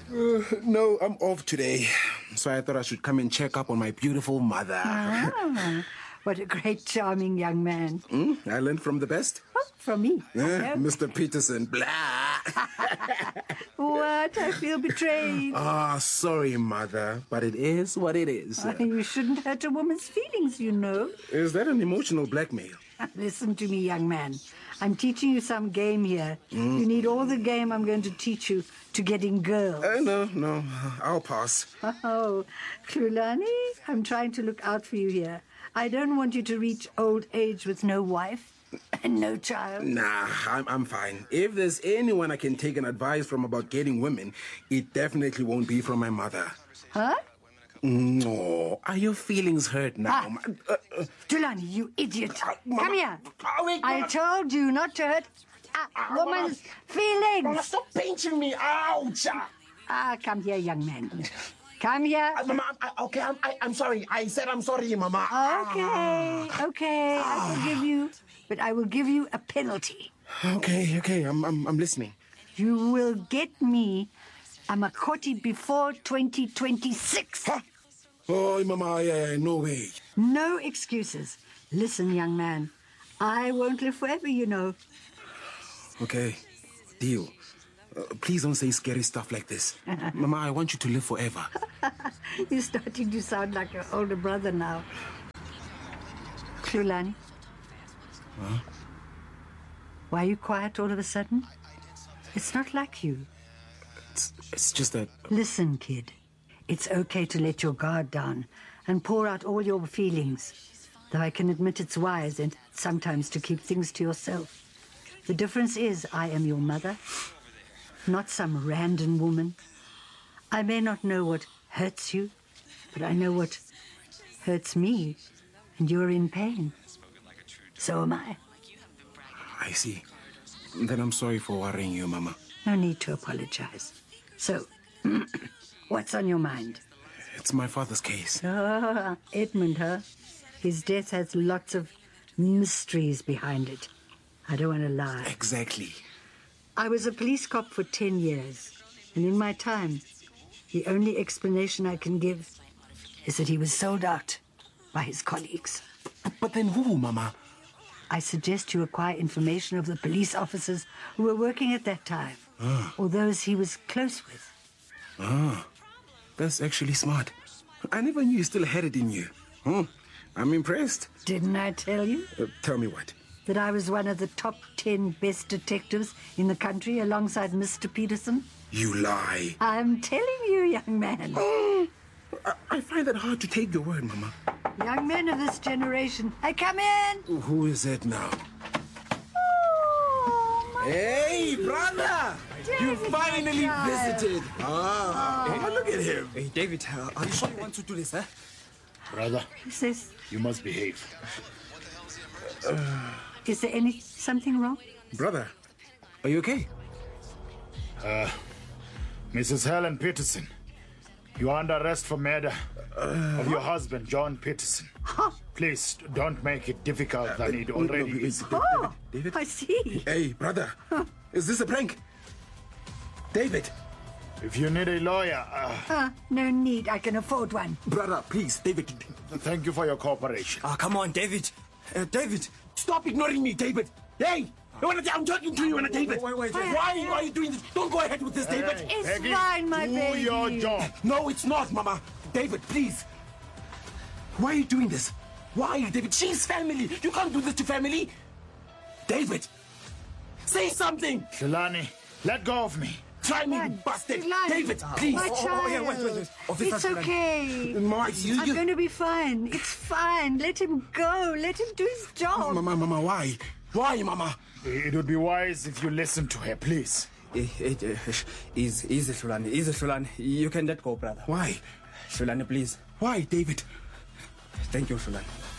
No, I'm off today. So I thought I should come and check up on my beautiful mother. Ah, what a great, charming young man. I learned from the best. Oh, from me. Mr. Peterson. Blah. What? I feel betrayed. Sorry, mother, but it is what it is. You shouldn't hurt a woman's feelings, you know. Is that an emotional blackmail? Listen to me, young man. I'm teaching you some game here. You need all the game I'm going to teach you to getting girls. No, I'll pass. Oh, Khulani, I'm trying to look out for you here. I don't want you to reach old age with no wife and no child. Nah, I'm fine. If there's anyone I can take an advice from about getting women, it definitely won't be from my mother. Huh? No, are your feelings hurt now? Tulani, you idiot. Mama. Come here. Wait, I told you not to hurt a woman's feelings. Mama, stop pinching me. Ouch. Come here, young man. Come here. Mama, I'm sorry. I said I'm sorry, Mama. Okay. I forgive you, but I will give you a penalty. Okay. I'm listening. You will get me a Makoti before 2026. Huh? Oh, Mama, no way. No excuses. Listen, young man. I won't live forever, you know. Okay, deal. Please don't say scary stuff like this. Mama, I want you to live forever. You're starting to sound like your older brother now. Khulani? Huh? Why are you quiet all of a sudden? It's not like you. It's just that... Listen, kid. It's okay to let your guard down and pour out all your feelings. Though I can admit it's wise and sometimes to keep things to yourself. The difference is I am your mother, not some random woman. I may not know what hurts you, but I know what hurts me, and you're in pain. So am I. I see. Then I'm sorry for worrying you, Mama. No need to apologize. So, what's on your mind? It's my father's case. Edmund, huh? His death has lots of mysteries behind it. I don't want to lie. Exactly. I was a police cop for 10 years, and in my time, the only explanation I can give is that he was sold out by his colleagues. But then who, Mama? I suggest you acquire information of the police officers who were working at that time, or those he was close with. That's actually smart. I never knew you still had it in you. I'm impressed. Didn't I tell you? Tell me what? That I was one of the top 10 best detectives in the country alongside Mr. Peterson. You lie. I'm telling you, young man. I find it hard to take your word, Mama. Young men of this generation, I come in. Who is it now? Oh, hey, brother! You finally visited. Hey, look at him. Hey, David, are you sure you want to do this, huh? Brother, Who's this? you must behave. Is there something wrong? Brother, are you okay? Mrs. Helen Peterson, you are under arrest for murder of your husband, John Peterson. Please, don't make it difficult than it already is. David? I see. Hey, brother, is this a prank? David! If you need a lawyer... No need. I can afford one. Brother, please, David. Thank you for your cooperation. Come on, David. David! Stop ignoring me, David! Hey! I'm talking to you, David! Wait. Why are you doing this? Don't go ahead with this, David! It's Peggy, fine, my do baby. your job. No, it's not, Mama. David, please. Why are you doing this? Why, David? She's family. You can't do this to family. David, say something. Khulani, let go of me. Try me, you bastard. Khulani. David, please. My child. Wait. It's okay. Mama, I'm going to be fine. It's fine. Let him go. Let him do his job. Mama, why? Why, Mama? It would be wise if you listen to her, please. Easy, Khulani. You can let go, brother. Why? Khulani, please. Why, David? Thank you, Khulani.